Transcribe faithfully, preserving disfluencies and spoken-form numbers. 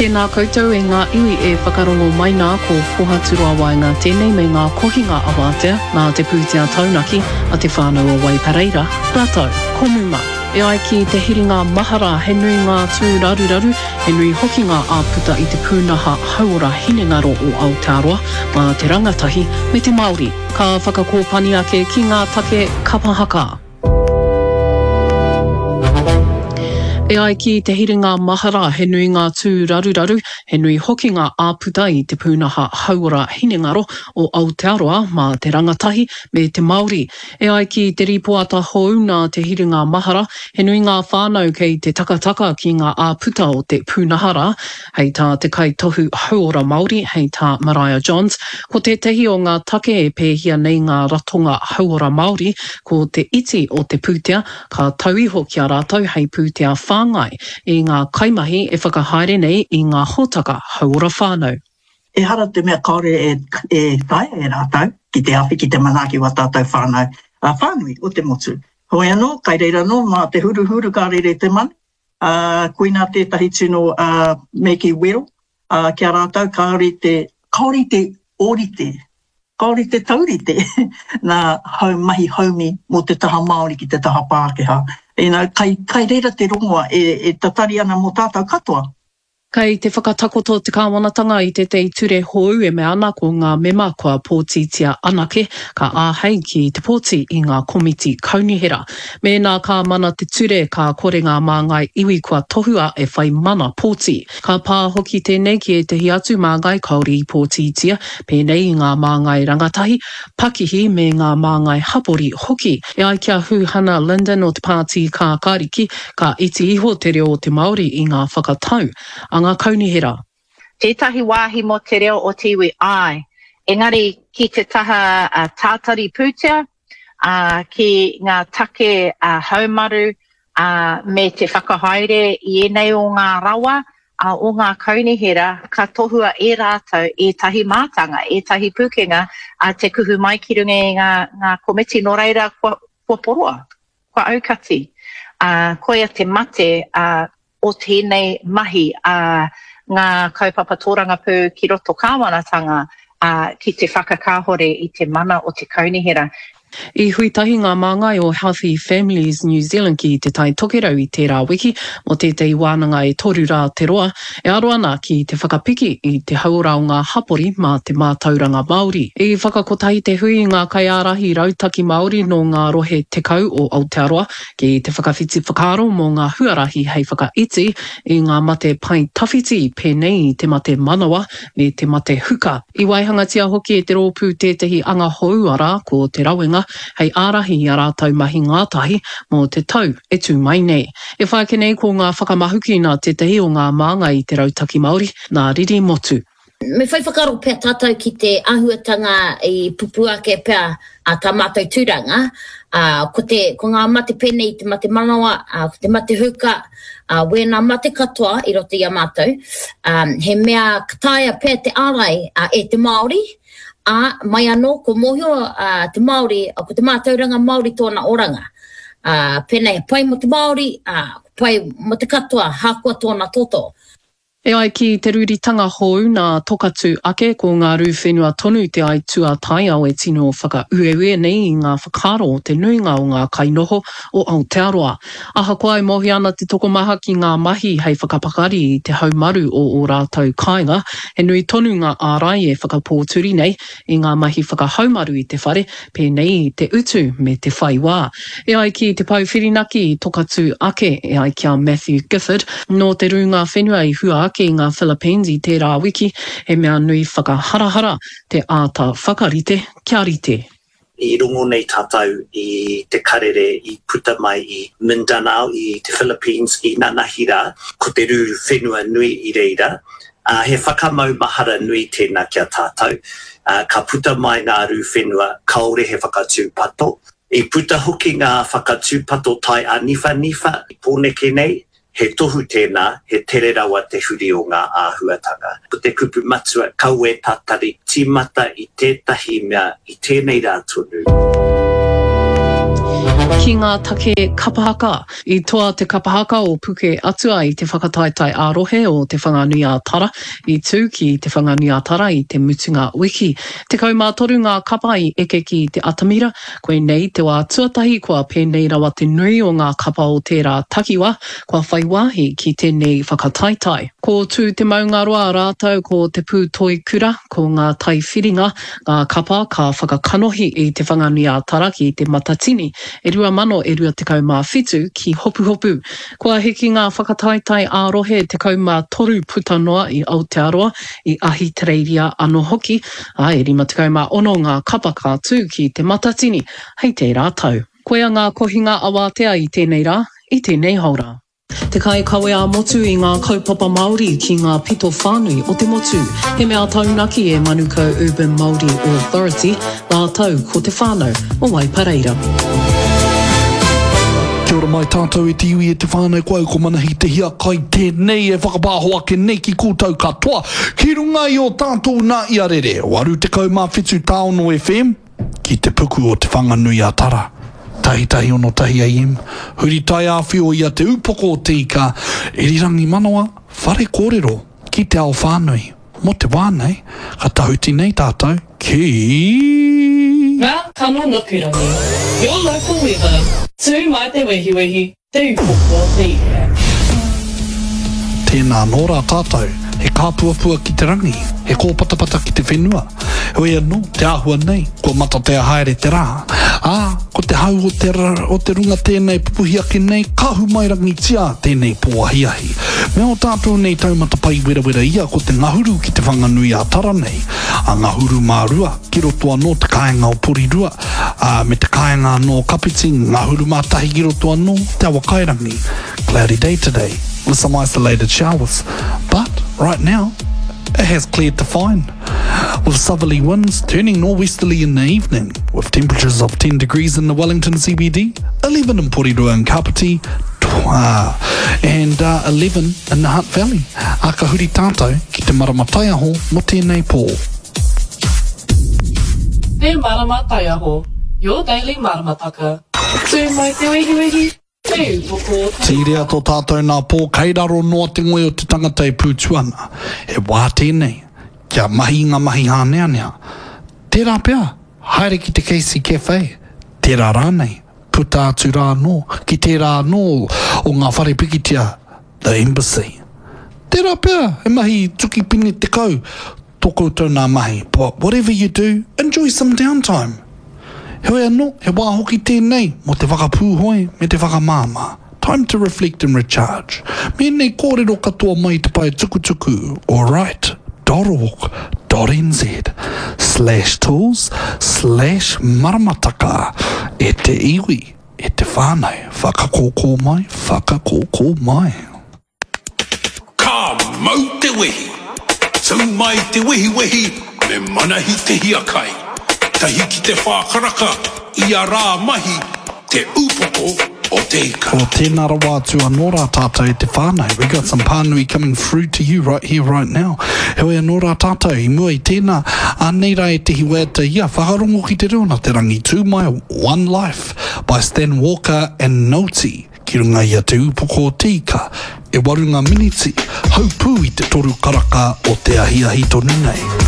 Tēnā koutou e ngā iwi e whakarongo mai nā ko pohaturua wai ngā tēnei me ngā kohinga awatea nā te pūtea taunaki a te whānau o Waipareira. Rātou, komuma, e ai ki te hiringa mahara he nui ngā tū raruraru, he nui hoki ngā āputa i te pūnaha hauora hinengaro o Aotearoa mā te rangatahi me te Māori. Ka whakakōpani ake ki ngā take kapahaka. E ai ki te hiringa mahara he nui ngā tū raruraru, he nui hoki ngā āputa i te pūnaha hauora hinengaro o Aotearoa mā te rangatahi me te Māori. E ai ki te ripoata hou nā te hiringa mahara, he nui ngā whānau kei te takataka ki ngā āputa o te pūnahara, hei tā te kaitohu hauora Māori, hei tā Mariah Johns. Ko te tehi o ngā take e pēhia nei ngā ratonga hauora Māori, ko te iti o te pūtea, ka tauiho ki a rātou hei pūtea whānau ngai i ngā kaimahi e whakahaere nei i ngā hōtaka hauora whānau. E hara te mea kaore e, e tae e rātou, ki te awhi, ki te manaki wa tātou whānau. A whānui o te motu. Hoi anō, kai reira no, mā te huru huru kā reire te mani. Uh, koina tētahi tūno uh, meki wero. Uh, kia rātou, kaori te, kaori te orite. Kaori te taurite. Nā hau mahi haumi mo te taha Māori ki te taha Pākehā. E nā, kai, kai reira te rongoa e, e tatari ana mo tātou katoa. Kei te whakatakoto te kāwanatanga i te te ture hou e me ana ko ngā mema kua pōtitia anake ka āhei ki te pōti i ngā komiti kaunihera. Me nā ka mana te ture ka kore ngā māngai iwi kua tohua e whai mana pōti. Ka pā hoki tēnei ki e te hiatu māngai kauri i pōtitia, pēnei i ngā māngai rangatahi, pakihi me ngā māngai hapori hoki. E ai kia hūhana Lyndon o te pāti ka kariki, ka iti iho te reo o te Māori i ngā whakatau. Ngā kaunihera. Tētahi wāhi mo te reo o te iwi ai. Engari ki te taha uh, tātari pūtea, uh, ki ngā take uh, haumaru uh, me te whakahaere i enei o ngā rawa, uh, o ngā kaunihera, ka tohua e rātou e tahi mātanga, e tahi pūkenga, uh, te kuhu mai ki runga i ngā, ngā komiti no reira kua, kua poroa, kua aukati. Uh, koia te mate, uh, o tēnei mahi a uh, ngā kaupapa tōranga pū ki roto kāwanatanga uh, ki te whakakāhore i te mana o te kaunihera. I huitahi ngā māngai o Healthy Families New Zealand ki te tai tokerau i tērā wiki, mo te te wānanga e toru rā te roa, e aro ana ki te whakapiki i te haura o ngā hapori mā te mātauranga Māori. I whakakotahi te hui ngā kaiārahi rautaki Māori no ngā rohe tekau o Aotearoa, ki te whakawhiti whakaaro mō ngā huarahi hei whakaiti i ngā mate pai tawhiti pēnei i te mate manawa me te mate huka. I waihangatia hoki e te rōpū tētahi anga houara ko te rawenga hei ārahi a rātou mahi ngātahi mō te tau e tū mai nei. E whaike nei ko ngā whakamahuki nā te tehi o ngā māngai i te rautaki Māori, nā riri motu. Me whai whakaro pēr tātou ki te ahuatanga i pupuake pēr a tā mātou tūranga. Uh, ko, te, ko ngā mate pēnei, te mate manawa, uh, ko te mate huka, uh, wēnā mate katoa i roti a mātou. Um, he mea kataia pēr te ārai uh, e te Māori. A mai anō ko mōhio uh, te Māori, uh, ko te mātauranga Māori tōna oranga. Uh, pēnei pai mo te Māori, uh, pai mo te katoa, hākua tōna toto. E ai ki te ruritanga hou nā tokatu ake ko ngā rūwhenua tonu te ai tuatai au e tino whaka ueue nei i ngā whakaro o te nuinga o ngā kainoho o Aotearoa. Aha koa e mohi ana te tokomaha ki ngā mahi hei whakapakari i te haumaru o o rātou kāinga, he nui tonu ngā ārai e whakapōturi nei i ngā mahi whakahaumaru i te whare, pēnei i te utu me te whaiwā. E ai ki te pauwhirinaki i tokatu ake e ai kia Matthew Gifford, no te runga whenua i hua ki ngā Philippines i tērā wiki, he mea nui whakaharahara te āta whakarite kia rite. I rungo nei tātou i te karere i puta mai i Mindanao i te Philippines i Nanahira, ko te rū whenua nui i reira. Uh, he whakamau mahara nui tēnā kia tātou. Uh, ka puta mai ngā rū whenua, kaore he whakatūpato. I puta hoki ngā whakatūpato tai a nifa nifa, i pōneke nei, he tohu tēnā, he tere rawa te huri o ngā āhuatanga. Ko te kupu matua, kau e tātari, timata i tētahi mea i tēnei rā tonu. ki ngā take kapahaka. I toa te kapahaka o puke atua i te whakataetai ārohe o te whanganui a Tara, i tū ki te whanganui a Tara i te mutunga wiki. Te kaumātoru ngā kapa i eke ki te atamira, koe nei te wā tuatahi kua pēnei rawa te nui o ngā kapa o tērā takiwa, kua whaiwahi ki tēnei whakataetai. Ko tū te maungaroa rātau ko te pū toi kura, ko ngā tai whiringa, ngā kapa ka whakakanohi i te whanganui a Tara ki te matatini, e rua mano e rua te kaumā whitu ki hopu hopu. Kua hiki ngā whakataetai ārohe te kaumā toru putanoa i Aotearoa i ahi tereiria anō hoki, a e rima te kaumā ono ngā kapa kā tū ki te matatini, hei te rātau. Koea ngā kohinga awatea i tēnei rā, i tēnei haura. Te kai kawe a motu i ngā kaupapa Māori ki ngā pito whānui o te motu. He mea taunaki e Manukau Urban Māori Authority, ngā tau ko te whānau o Waipareira. Kia ora mai tātou e te iwi e te whānau koe ko manahi te hia kai tēnei e whakapāhoa ke nei ki kūtau katoa. Ki runga i o tātou nā iarere, waru te kaumā whitu Tāono F M, ki te puku o te whanganui a Tara. Tahi tahi ono tahi A M, huri tai āwhio ia te upoko o te ika, e rirangi manawa, whare kōrero, ki te ao whānui, mo te wānei, ka tahuti nei tātou, ki... Ngā kano nukurangi, your local weather, tū mai te wehi wehi, te upoko o te ika. Tēnā nō rā tātou, he kāpuapua ki te rangi, he kōpatapata ki te whenua. Hoi anō, te āhua nei, ko mata te haere te rā. Ā, ko te hau o te, o te runga tēnei pupuhi ake nei, kahu mai rangi tia tēnei pōahiahi. Mea o tātou nei taumata pai wera wera ia ko te ngahuru ki te whanganui a Tara nei. A ngahuru mārua, ki roto anō te kāinga o Porirua, a, me te kāinga anō Kapiti, ngahuru mātahi ki roto anō te awa kairangi. Cloudy day today, with some isolated showers. But right now, it has cleared to fine, with southerly winds turning norwesterly in the evening, with temperatures of ten degrees in the Wellington C B D, eleven in Porirua and Kapiti, and uh, eleven in the Hutt Valley. A ka huri tātou ki te marama taiaho mo tēnei pō. Te marama taiaho, your daily maramataka. Tū mai te wehi wehi. Tīrea tō tātou nā pō kairaro noa te ngoe o te tangata e pūtuana. E wā tēnei, kia mahi ngā mahi hāneanea. Tērā pēr, haere ki te Casey Cafe. Tērā rānei, puta atu rā nō, ki tērā nō o ngā whare pikitia, the Embassy. Tērā pēr, e mahi tuki pini te kau, tō koutou nā mahi. But whatever you do, enjoy some downtime. Hoi anō, he wā hoki tēnei, mo te whakapūhoi, me te whakamāma. Time to reflect and recharge. Me nei kōrero katoa mai te pai tukutuku. Alright, .org.nz slash tools slash maramataka. E te iwi, e te whānau, whakakōkō mai, whakakōkō mai. Ka mau te wehi, tau mai te wehi wehi, me manahi te hiakai. Tahi ki te whākaraka, i a rā mahi, te upoko o te ika. Ko tēnā rawa atu anō rā tātou e te whānau. We got some pānui coming through to you right here, right now. Heoi anō rā tātou, i mua i tēnā, anei rā e te hiweta ia, whakarongo ki te reona, te rangi tū mai, One Life, by Stan Walker and Noti. Ki runga ia te upoko o te ika, e warunga miniti, haupū i te toru karaka o te ahiahi tonu nei.